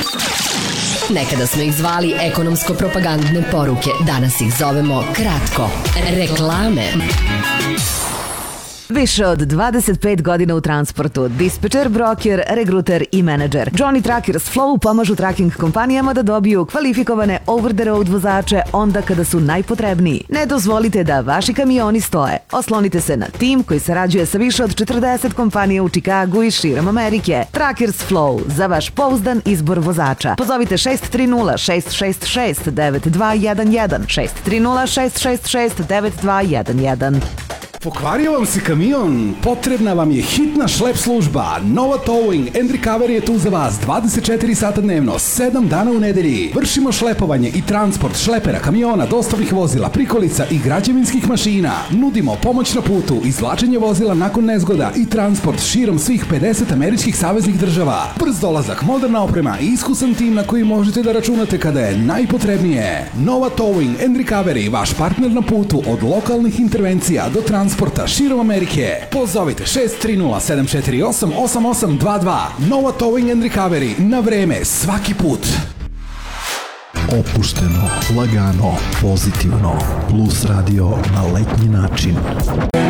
Nekada smo ih zvali ekonomsko-propagandne poruke, danas ih zovemo kratko reklame. Više od 25 godina u transportu, dispečer, broker, regruter i menadžer. Johnny Truckers Flow pomažu tracking kompanijama da dobiju kvalifikovane over-the-road vozače onda kada su najpotrebniji. Ne dozvolite da vaši kamioni stoje. Oslonite se na tim koji sarađuje sa više od 40 kompanija u Čikagu i širom Amerike. Truckers Flow, za vaš pouzdan izbor vozača. Pozovite 630-666-9211, 630-666-9211. Pokvario vam se kamion? Potrebna vam je hitna šlep služba. Nova Towing and Recovery je tu za vas 24 sata dnevno, 7 dana u nedelji. Vršimo šlepovanje i transport šlepera, kamiona, dostavnih vozila, prikolica i građevinskih mašina. Nudimo pomoć na putu, izvlačenje vozila nakon nezgoda i transport širom svih 50 američkih saveznih država. Brz dolazak, moderna oprema i iskusan tim na koji možete da računate kada je najpotrebnije. Nova Towing and Recovery, vaš partner na putu od lokalnih intervencija do transporta širom Amerike. Pozovite 630-748-8822. Nova Towing and Recovery. Na vreme, svaki put. Opušteno, lagano, pozitivno. Plus radio na letnji način.